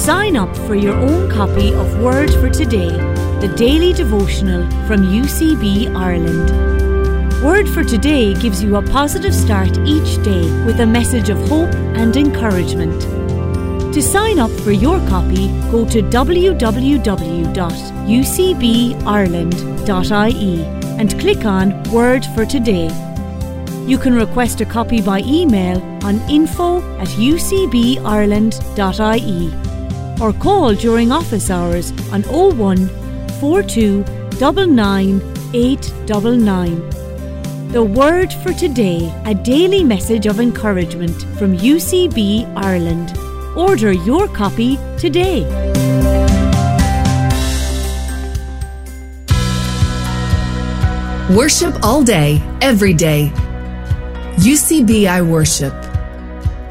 Sign up for your own copy of Word for Today, the daily devotional from UCB Ireland. Word for Today gives you a positive start each day with a message of hope and encouragement. To sign up for your copy, go to www.ucbireland.ie and click on Word for Today. You can request a copy by email on info@ucbireland.ie or call during office hours on 01 42 99 899. The Word for Today, a daily message of encouragement from UCB Ireland. Order your copy today. Worship all day, every day. UCB I Worship.